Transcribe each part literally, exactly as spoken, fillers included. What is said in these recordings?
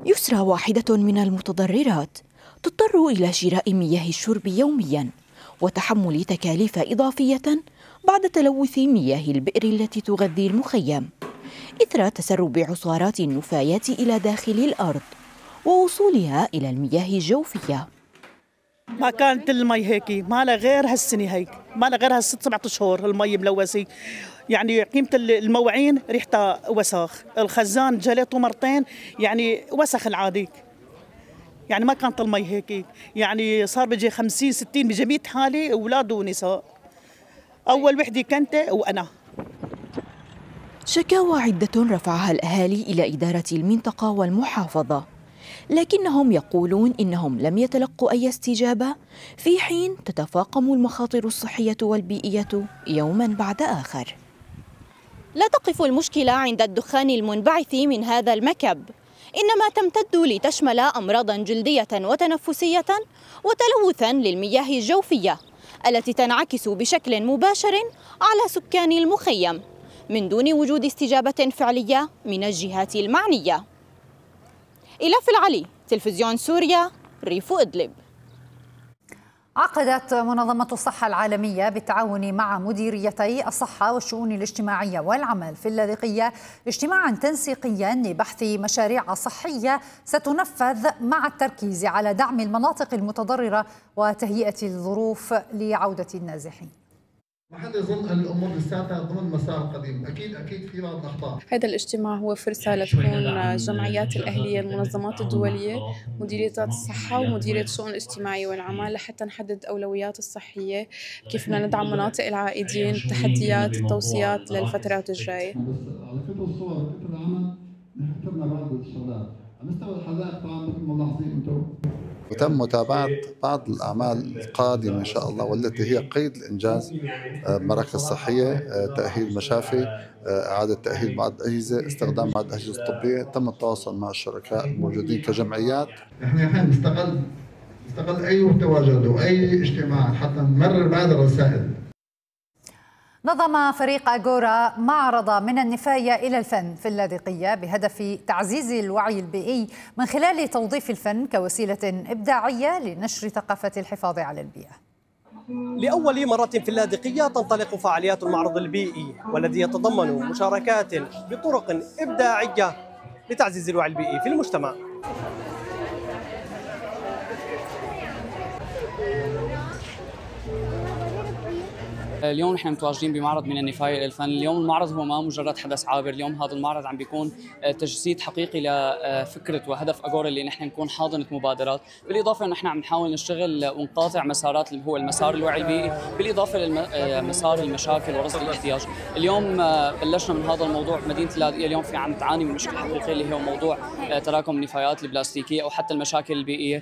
يسرى واحدة من المتضررات تضطر إلى شراء مياه الشرب يومياً وتحمل تكاليف إضافية بعد تلوث مياه البئر التي تغذي المخيم إثر تسرب عصارات النفايات إلى داخل الأرض ووصولها إلى المياه الجوفية. ما كانت المي هيك، ما لها غير هالسنة هيك، ما لها غير هالست سبعة أشهر المي ملوثة. يعني قيمة المواعين ريحتها وسخ، الخزان جليته مرتين يعني وسخ العادي. يعني ما كانت المي هيك، يعني صار بيجي خمسين ستين بيجي مية حالة أولاد ونساء. أول وحدة كنت وأنا. شكاوى عدة رفعها الأهالي إلى إدارة المنطقة والمحافظة، لكنهم يقولون إنهم لم يتلقوا أي استجابة في حين تتفاقم المخاطر الصحية والبيئية يوماً بعد آخر. لا تقف المشكلة عند الدخان المنبعث من هذا المكب، إنما تمتد لتشمل أمراضاً جلدية وتنفسية وتلوثاً للمياه الجوفية التي تنعكس بشكل مباشر على سكان المخيم من دون وجود استجابة فعلية من الجهات المعنية. إلاف العلي، تلفزيون سوريا، ريف إدلب. عقدت منظمة الصحة العالمية بالتعاون مع مديريتي الصحة والشؤون الاجتماعية والعمل في اللاذقية اجتماعا تنسيقيا لبحث مشاريع صحية ستنفذ مع التركيز على دعم المناطق المتضررة وتهيئة الظروف لعودة النازحين. ما حدا يظن ان الامور لساتها ضمن مسار قديم، اكيد اكيد في بعض الاخطاء. هذا الاجتماع هو فرصه لتكون الجمعيات الاهليه، المنظمات الدوليه، مديريات الصحه ومديريه الشؤون الاجتماعيه والعمل لحتى نحدد اولويات الصحيه، كيف بدنا ندعم مناطق العائدين، التحديات، التوصيات للفترات الجايه. بس على فكره الصور وفكره العمل نحن كتبنا بعض الشغلات، على مستوى الحدائق طبعا مثل ما ملاحظين انتم. وتم متابعة بعض الأعمال القادمة إن شاء الله والتي هي قيد الإنجاز، مراكز صحية، تأهيل مشافي، إعادة تأهيل بعض الأجهزة، استخدام بعض الأجهزة الطبية. تم التواصل مع الشركاء الموجودين كجمعيات. نحن الحين نستغل نستغل أي تواجد وأي اجتماع حتى نمرر بعض الرسائل. نظم فريق أجورا معرض من النفاية إلى الفن في اللاذقية بهدف تعزيز الوعي البيئي من خلال توظيف الفن كوسيلة إبداعية لنشر ثقافة الحفاظ على البيئة. لأول مرة في اللاذقية تنطلق فعاليات المعرض البيئي والذي يتضمن مشاركات بطرق إبداعية لتعزيز الوعي البيئي في المجتمع. اليوم نحن متواجدين بمعرض من النفاية إلى الفن. اليوم المعرض هو ما مجرد حدث عابر، اليوم هذا المعرض عم بيكون تجسيد حقيقي لفكرة وهدف أجورا اللي نحن نكون حاضنة مبادرات، بالإضافة أن نحن عم نحاول نشتغل ونقاطع مسارات اللي هو المسار الوعي البيئي، بالإضافة لمسار المشاكل ورصد الاحتياج. اليوم بلشنا من هذا الموضوع بمدينة اللاذقية، اليوم في عم تعاني من مشكلة حقيقية اللي هو موضوع تراكم النفايات البلاستيكية أو حتى المشاكل البيئية.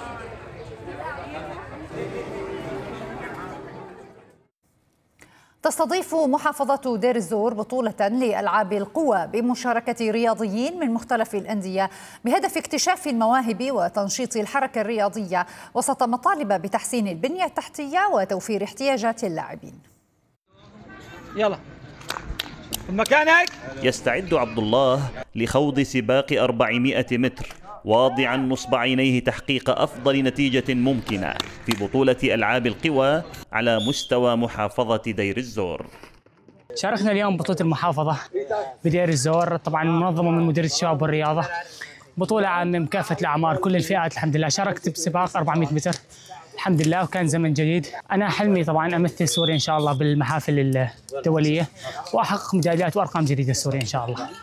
تستضيف محافظة دير الزور بطولة لألعاب القوى بمشاركة رياضيين من مختلف الأندية بهدف اكتشاف المواهب وتنشيط الحركة الرياضية وسط مطالب بتحسين البنية التحتية وتوفير احتياجات اللاعبين. يلا مكانك. يستعد عبد الله لخوض سباق أربعمائة متر واضعا نصب عينيه تحقيق أفضل نتيجة ممكنة في بطولة ألعاب القوى على مستوى محافظة دير الزور. شاركنا اليوم بطولة المحافظة بدير الزور، طبعا منظمة من مديرية الشباب والرياضة، بطولة عامة مكافحة الأعمار كل الفئات. الحمد لله شاركت بسباق أربعمائة متر الحمد لله وكان زمن جيد. أنا حلمي طبعا أمثل سوريا إن شاء الله بالمحافل الدولية وأحقق ميداليات وأرقام جديدة لسوريا إن شاء الله.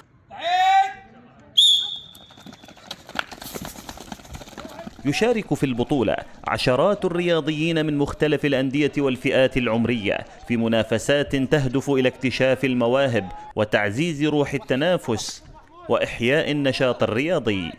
يشارك في البطولة عشرات الرياضيين من مختلف الأندية والفئات العمرية في منافسات تهدف إلى اكتشاف المواهب وتعزيز روح التنافس وإحياء النشاط الرياضي.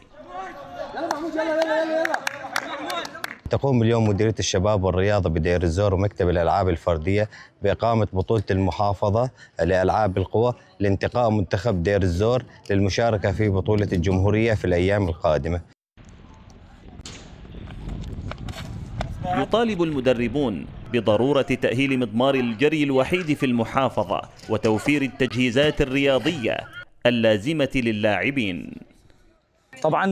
تقوم اليوم مديرية الشباب والرياضة بدير الزور ومكتب الألعاب الفردية بإقامة بطولة المحافظة لألعاب القوى لانتقاء منتخب دير الزور للمشاركة في بطولة الجمهورية في الأيام القادمة. يطالب المدربون بضرورة تأهيل مضمار الجري الوحيد في المحافظة وتوفير التجهيزات الرياضية اللازمة للاعبين. طبعا